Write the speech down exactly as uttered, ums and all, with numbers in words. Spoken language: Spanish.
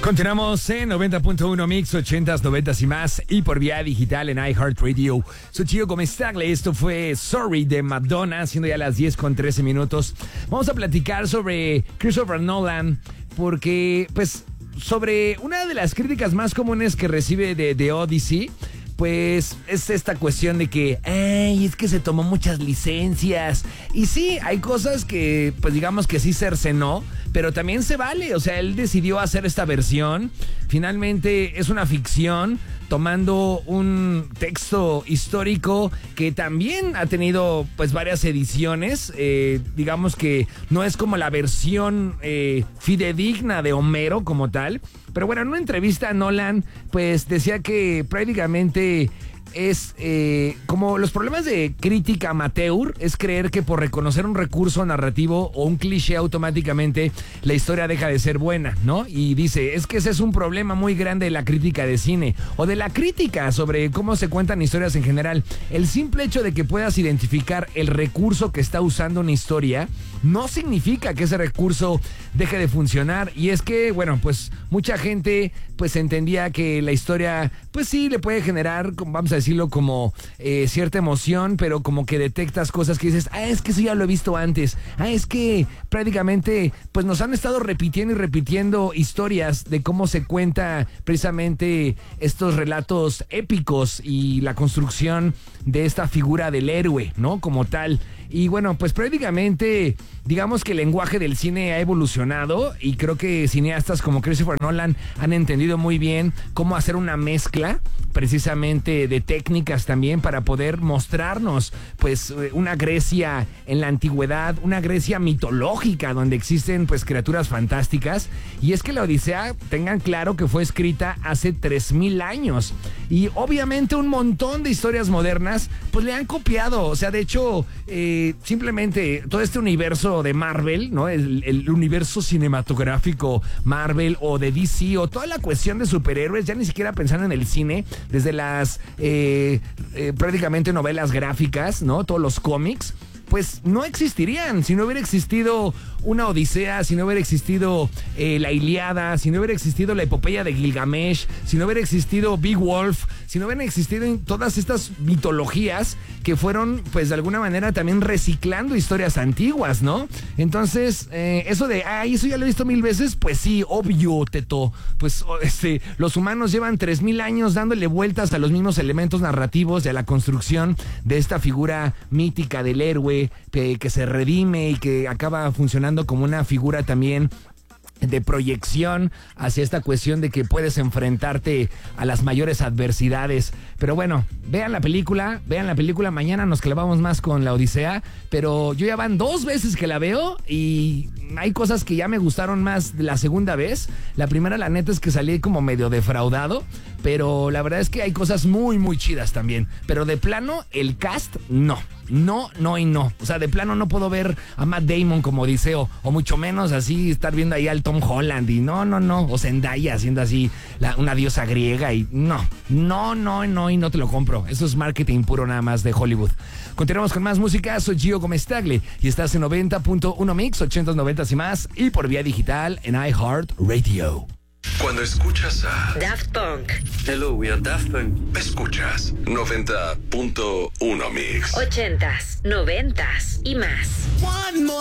Continuamos en noventa punto uno Mix, ochentas, noventas y más, y por vía digital en iHeartRadio. Soy Gio Comestagle, esto fue Sorry de Madonna, siendo ya las diez con trece minutos. Vamos a platicar sobre Christopher Nolan, porque, pues, sobre una de las críticas más comunes que recibe de The Odyssey, pues es esta cuestión de que, ay, es que se tomó muchas licencias. Y sí, hay cosas que, pues digamos que sí cercenó, pero también se vale. O sea, él decidió hacer esta versión. Finalmente es una ficción, tomando un texto histórico que también ha tenido pues varias ediciones. Eh, digamos que no es como la versión eh, fidedigna de Homero como tal. Pero bueno, en una entrevista a Nolan, pues decía que prácticamente es eh, como los problemas de crítica amateur, es creer que por reconocer un recurso narrativo o un cliché automáticamente la historia deja de ser buena, ¿no? Y dice, es que ese es un problema muy grande de la crítica de cine o de la crítica sobre cómo se cuentan historias en general. El simple hecho de que puedas identificar el recurso que está usando una historia no significa que ese recurso deje de funcionar. Y es que, bueno, pues mucha gente pues entendía que la historia, pues sí, le puede generar, vamos a decirlo, como eh, cierta emoción, pero como que detectas cosas que dices, ah, es que eso ya lo he visto antes, ah, es que prácticamente pues nos han estado repitiendo y repitiendo historias de cómo se cuenta precisamente estos relatos épicos y la construcción de esta figura del héroe, ¿no? Como tal. Y bueno, pues prácticamente digamos que el lenguaje del cine ha evolucionado y creo que cineastas como Christopher Nolan han entendido muy bien cómo hacer una mezcla precisamente de técnicas también para poder mostrarnos pues una Grecia en la antigüedad, una Grecia mitológica donde existen pues criaturas fantásticas. Y es que la Odisea, tengan claro que fue escrita hace tres mil años y obviamente un montón de historias modernas pues le han copiado. O sea, de hecho eh, simplemente todo este universo de Marvel, ¿no? El, el universo cinematográfico Marvel o de D C o toda la cuestión de superhéroes, ya ni siquiera pensando en el cine, desde las eh, eh, prácticamente novelas gráficas, ¿no? Todos los cómics, pues no existirían si no hubiera existido una Odisea, si no hubiera existido eh, la Ilíada, si no hubiera existido la epopeya de Gilgamesh, si no hubiera existido Beowulf, si no hubieran existido todas estas mitologías que fueron, pues de alguna manera también reciclando historias antiguas, ¿no? Entonces, eh, eso de, ay, eso ya lo he visto mil veces, pues sí, obvio, teto. Pues este, los humanos llevan tres mil años dándole vueltas a los mismos elementos narrativos y a la construcción de esta figura mítica del héroe que, que se redime y que acaba funcionando como una figura también de proyección hacia esta cuestión de que puedes enfrentarte a las mayores adversidades. Pero bueno, vean la película, vean la película, mañana nos clavamos más con la Odisea, pero yo ya van dos veces que la veo y hay cosas que ya me gustaron más de la segunda vez. La primera, la neta, es que salí como medio defraudado, pero la verdad es que hay cosas muy, muy chidas también. Pero de plano, el cast, no. No, no y no. O sea, de plano no puedo ver a Matt Damon como Odiseo, o mucho menos así estar viendo ahí al Tom Holland y no, no, no. O Zendaya haciendo así la, una diosa griega y no, no, no, no y no te lo compro. Eso es marketing puro nada más de Hollywood. Continuamos con más música. Soy Gio Comestagle y estás en noventa punto uno Mix, ochentas, noventas y más, y por vía digital en iHeartRadio. Cuando escuchas a Daft Punk, Hello, we are Daft Punk, escuchas noventa punto uno Mix. ochentas, noventas y más. One more